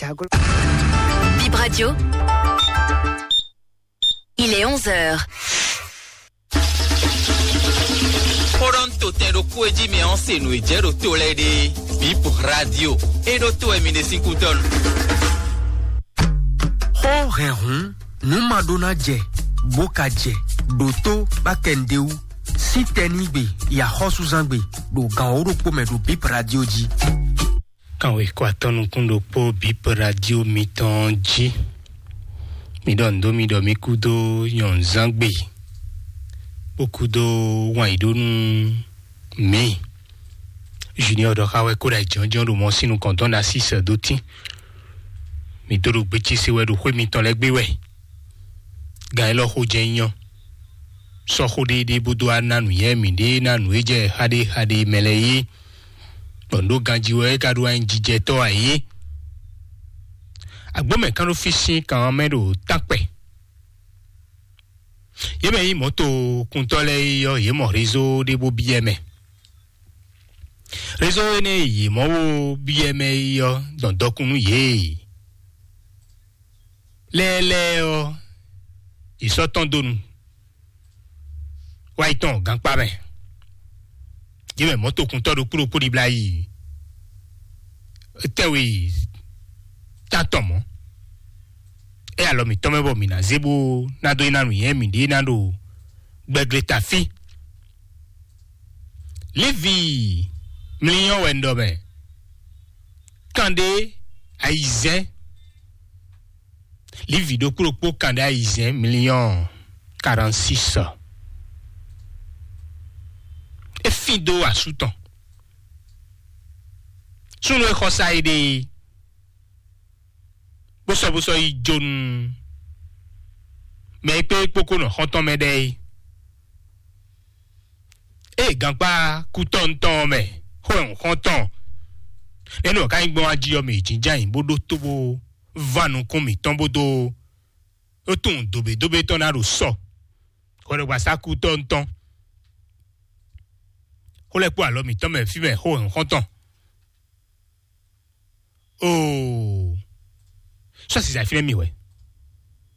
Bip Radio. Il est 11h. Toronto tendo kueji me onse no ejero to lede Bip Radio edo to emine 5 ton. Ho rehun nu madona je boka je doto bakendeu sitenigbe ya hosuzangbe do gan oropo me do Bip Radio ji kan we ko atonu kundo po Bip Radio miton ji mi don do mi kudo yon zangbe okudo wan idonu mi junior do kawe ko da jonjon do mo sinu kanton da 6 doti mi do gbe ti se we do hwe mi ton legbe we ga lo ho jenyan so ho de budu ananu ye mi de nanu eje hade meleyi ondo ganji we ka do an jije to aye agbo me kan lo fisin kan mero tape yeme yi moto kuntole yo ye mo réseau de bo bieme réseau ne yi mo bieme yo don dokunu ye lele o isoton donu waiton gang pa ben yeme moto kuntoro kuro pori blai tewi tatomo e alo mi tomebo mi na zebu na do ina mi emi de na do gbegreta fi levi million wendo be kande aizen levi do kuro po kande aizen million 46 e fido asuton sunu e khosa ide boso i jon me pe poko no honton me dey e ganpa kutonton me ho honton eno kan gbon aji o me jinja yin bodo tobo vanu kun mi ton bodo o tun dobe ton na ro so ko re wasa kutonton o le po alo mi ton me fi me ho honton oh ça c'est ça fait mi ouais